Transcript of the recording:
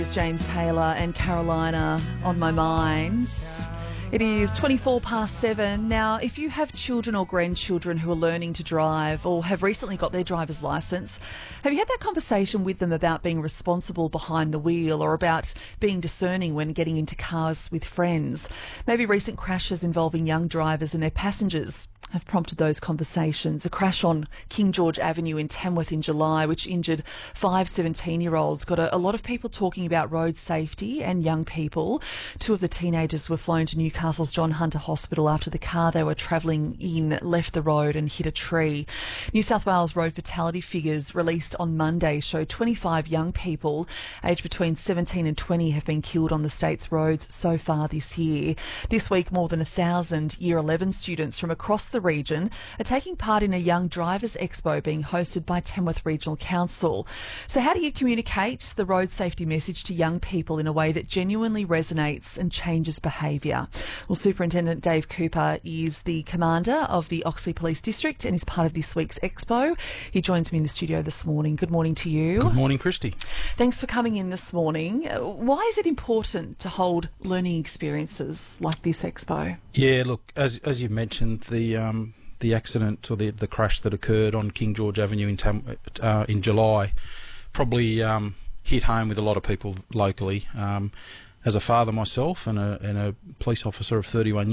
It's James Taylor and Carolina on my mind. It is 7:24. Now, if you have children or grandchildren who are learning to drive or have recently got their driver's licence, have you had that conversation with them about being responsible behind the wheel or about being discerning when getting into cars with friends? Maybe recent crashes involving young drivers and their passengers have prompted those conversations. A crash on King George Avenue in Tamworth in July, which injured 5 17-year-olds, got a lot of people talking about road safety and young people. 2 of the teenagers were flown to Newcastle's John Hunter Hospital after the car they were travelling in left the road and hit a tree. New South Wales road fatality figures released on Monday show 25 young people aged between 17 and 20 have been killed on the state's roads so far this year. This week, more than 1,000 Year 11 students from across the region are taking part in a Young Drivers Expo being hosted by Tamworth Regional Council. So how do you communicate the road safety message to young people in a way that genuinely resonates and changes behaviour? Well, Superintendent Dave Cooper is the commander of the Oxley Police District and is part of this week's expo. He joins me in the studio this morning. Good morning to you. Good morning, Christy. Thanks for coming in this morning. Why is it important to hold learning experiences like this expo? Yeah, look, as you mentioned, the accident or the crash that occurred on King George Avenue in July probably hit home with a lot of people locally. As a father myself and a police officer of 31